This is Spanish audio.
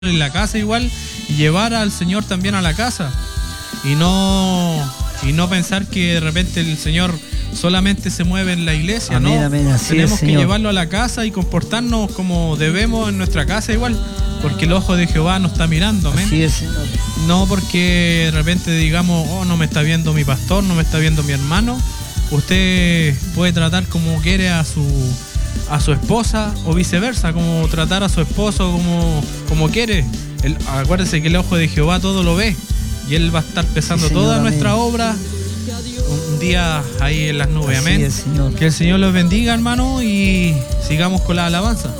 en la casa igual y llevar al Señor también a la casa y no pensar que de repente el Señor solamente se mueve en la iglesia. Amén, ¿no? amén, así Tenemos es, que Señor. llevarlo a la casa y comportarnos como debemos en nuestra casa igual, porque el ojo de Jehová nos está mirando. Amén. Así es, Señor. No porque de repente digamos, oh, no me está viendo mi pastor, no me está viendo mi hermano. Usted puede tratar como quiere a su esposa o viceversa, como tratar a su esposo como quiere. Acuérdese que el ojo de Jehová todo lo ve y Él va a estar pesando Sí, Señor, toda amén. nuestra obra un día ahí en las nubes. Así Amén. es, Señor. Que el Señor los bendiga, hermano, y sigamos con la alabanza.